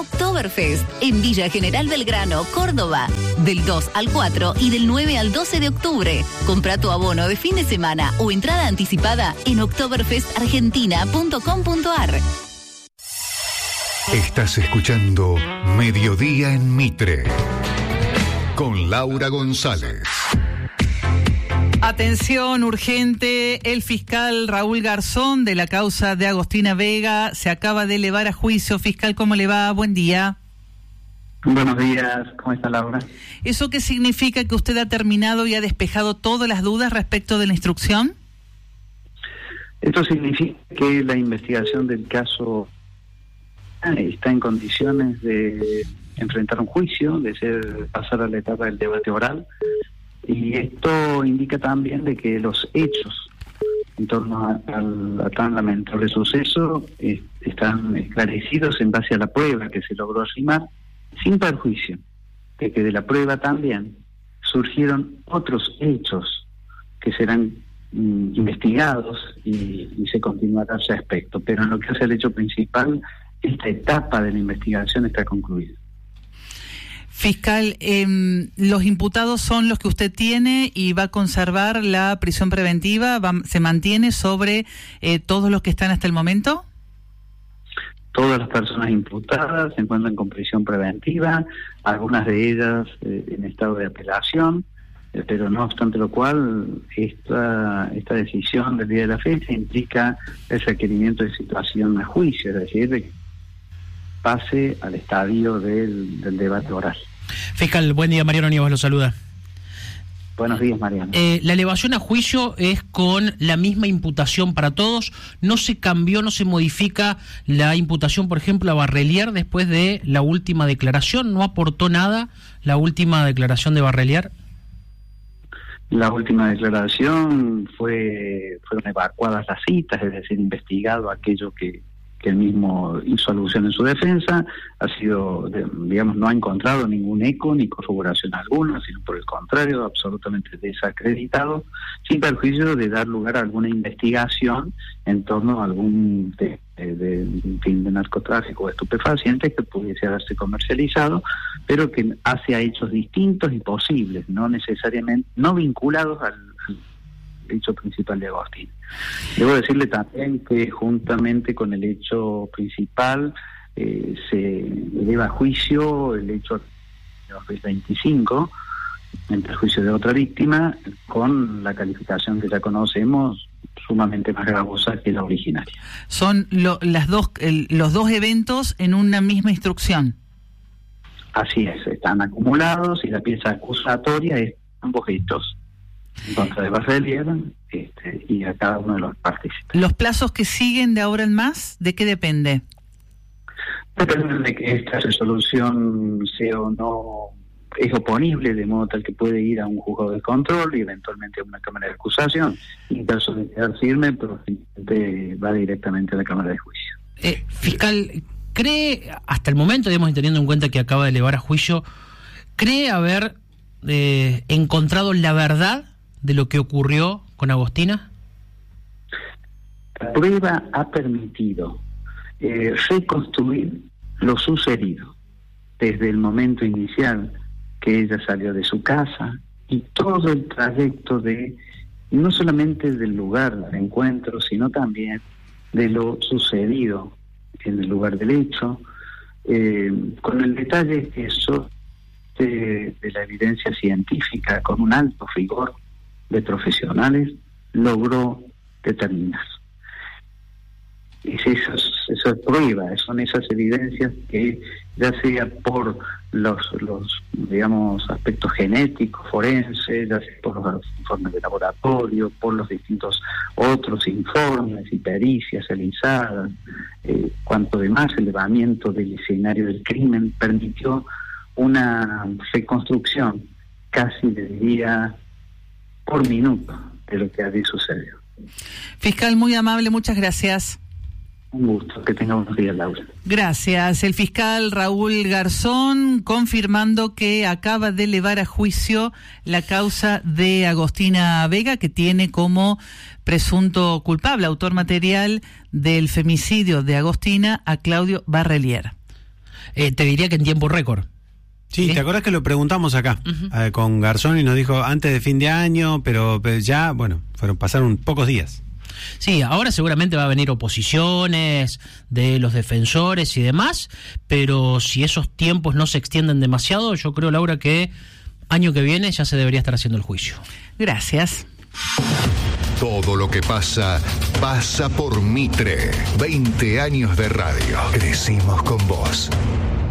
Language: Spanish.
Oktoberfest en Villa General Belgrano, Córdoba, del 2 al 4 y del 9 al 12 de octubre. Compra tu abono de fin de semana o entrada anticipada en oktoberfestargentina.com.ar. Estás escuchando Mediodía en Mitre con Laura González. Atención urgente, el fiscal Raúl Garzón de la causa de Agostina Vega se acaba de elevar a juicio. Fiscal, ¿cómo le va? Buen día. Buenos días, ¿cómo está Laura? ¿Eso qué significa? ¿Que usted ha terminado y ha despejado todas las dudas respecto de la instrucción? Esto significa que la investigación del caso está en condiciones de enfrentar un juicio, de pasar a la etapa del debate oral, y esto indica también de que los hechos en torno a tan lamentable suceso están esclarecidos en base a la prueba que se logró arrimar, sin perjuicio de que de la prueba también surgieron otros hechos que serán investigados y se continuará ese aspecto, pero en lo que hace al hecho principal, esta etapa de la investigación está concluida. Fiscal, ¿los imputados son los que usted tiene y va a conservar la prisión preventiva? ¿Se mantiene sobre todos los que están hasta el momento? Todas las personas imputadas se encuentran con prisión preventiva, algunas de ellas en estado de apelación, pero no obstante lo cual, esta decisión del día de la fecha implica el requerimiento de situación a juicio, es decir, de que pase al estadio del debate oral. Fiscal, buen día, Mariano Nieves lo saluda. Buenos días, Mariano. La elevación a juicio es con la misma imputación para todos, no se cambió, no se modifica la imputación, por ejemplo, a Barrelier después de la última declaración, ¿no aportó nada la última declaración de Barrelier? La última declaración fueron evacuadas las citas, es decir, investigado aquello que él mismo hizo alusión en su defensa, ha sido, digamos, no ha encontrado ningún eco ni corroboración alguna, sino por el contrario, absolutamente desacreditado, sin perjuicio de dar lugar a alguna investigación en torno a algún de narcotráfico o estupefacientes que pudiese haberse comercializado, pero que hace a hechos distintos y posibles, no necesariamente, no vinculados al hecho principal de Agostina. Debo decirle también que juntamente con el hecho principal se eleva a juicio el hecho de 2025 en perjuicio de otra víctima, con la calificación que ya conocemos, sumamente más gravosa que la originaria. Son los dos eventos en una misma instrucción. Así es, están acumulados y la pieza acusatoria es ambos hechos en contra de Barrelier y a cada uno de los partícipes. ¿Los plazos que siguen de ahora en más, de qué depende? Depende de que esta resolución sea o no es oponible, de modo tal que puede ir a un juzgado de control y eventualmente a una cámara de acusación. Y en caso de quedar firme, probablemente va directamente a la cámara de juicio. Fiscal, ¿cree, hasta el momento, digamos, teniendo en cuenta que acaba de elevar a juicio, cree haber encontrado la verdad de lo que ocurrió con Agostina? La prueba ha permitido reconstruir lo sucedido desde el momento inicial que ella salió de su casa y todo el trayecto de, no solamente del lugar de encuentro, sino también de lo sucedido en el lugar del hecho, con el detalle que eso de la evidencia científica, con un alto rigor de profesionales, logró determinar. Esas pruebas, son esas evidencias que, ya sea por los digamos, aspectos genéticos, forenses, ya sea por los informes de laboratorio, por los distintos otros informes y pericias realizadas, cuanto demás elevamiento del escenario del crimen permitió una reconstrucción casi, diría, por minuto de lo que allí sucedió. Fiscal, muy amable, muchas gracias. Un gusto, que tenga buenos días, Laura. Gracias. El fiscal Raúl Garzón confirmando que acaba de elevar a juicio la causa de Agostina Vega, que tiene como presunto culpable, autor material del femicidio de Agostina, a Claudio Barrelier. te diría que en tiempo récord. Sí, ¿te acordás que lo preguntamos acá con Garzón y nos dijo antes de fin de año, pero ya, bueno, pasaron pocos días? Sí, ahora seguramente va a venir oposiciones de los defensores y demás, pero si esos tiempos no se extienden demasiado, yo creo, Laura, que año que viene ya se debería estar haciendo el juicio. Gracias. Todo lo que pasa, pasa por Mitre. 20 años de radio. Crecimos con vos.